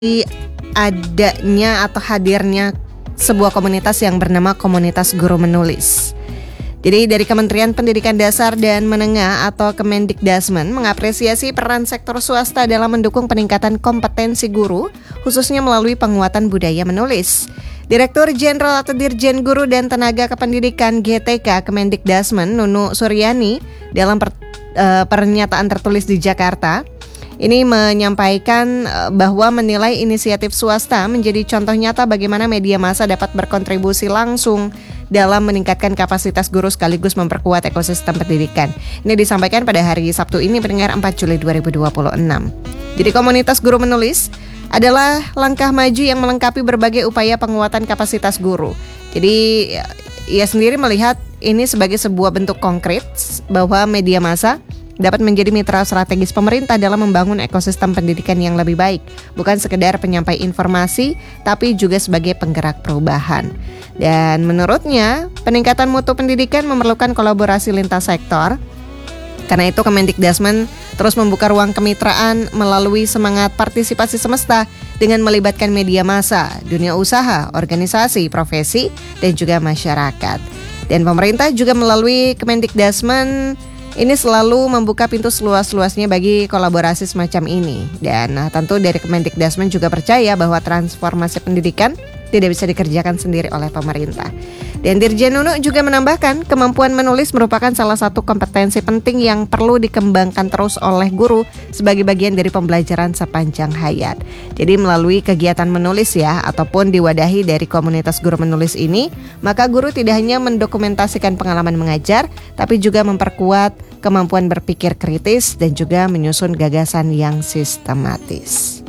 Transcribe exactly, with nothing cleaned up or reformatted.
adanya atau hadirnya sebuah komunitas yang bernama Komunitas Guru Menulis. Jadi dari Kementerian Pendidikan Dasar dan Menengah atau Kemendikdasmen mengapresiasi peran sektor swasta dalam mendukung peningkatan kompetensi guru, khususnya melalui penguatan budaya menulis. Direktur Jenderal atau Dirjen Guru dan Tenaga Kependidikan G T K Kemendikdasmen Nunu Suryani dalam per, uh, pernyataan tertulis di Jakarta ini menyampaikan bahwa menilai inisiatif swasta menjadi contoh nyata bagaimana media massa dapat berkontribusi langsung dalam meningkatkan kapasitas guru sekaligus memperkuat ekosistem pendidikan. Ini disampaikan pada hari Sabtu ini pendengar empat Juli dua ribu dua puluh enam. Jadi komunitas guru menulis adalah langkah maju yang melengkapi berbagai upaya penguatan kapasitas guru. Jadi ia sendiri melihat ini sebagai sebuah bentuk konkret bahwa media massa dapat menjadi mitra strategis pemerintah dalam membangun ekosistem pendidikan yang lebih baik, bukan sekedar penyampai informasi, tapi juga sebagai penggerak perubahan. Dan menurutnya, peningkatan mutu pendidikan memerlukan kolaborasi lintas sektor. Karena itu Kemendikdasmen terus membuka ruang kemitraan melalui semangat partisipasi semesta dengan melibatkan media massa, dunia usaha, organisasi, profesi, dan juga masyarakat. Dan pemerintah juga melalui Kemendikdasmen ini selalu membuka pintu seluas-luasnya bagi kolaborasi semacam ini. Dan nah, tentu dari Kemendikdasmen juga percaya bahwa transformasi pendidikan tidak bisa dikerjakan sendiri oleh pemerintah. Dan Dirjen Nunu juga menambahkan kemampuan menulis merupakan salah satu kompetensi penting yang perlu dikembangkan terus oleh guru sebagai bagian dari pembelajaran sepanjang hayat. Jadi melalui kegiatan menulis ya ataupun diwadahi dari komunitas guru menulis ini, maka guru tidak hanya mendokumentasikan pengalaman mengajar, tapi juga memperkuat kemampuan berpikir kritis dan juga menyusun gagasan yang sistematis.